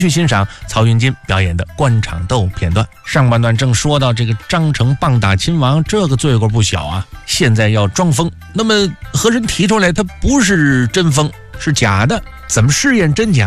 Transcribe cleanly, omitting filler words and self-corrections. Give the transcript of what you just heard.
去欣赏曹云金表演的官场斗片段。上半段正说到这个张成棒打亲王，这个罪过不小啊，现在要装疯，那么和人提出来他不是真疯，是假的，怎么试验真假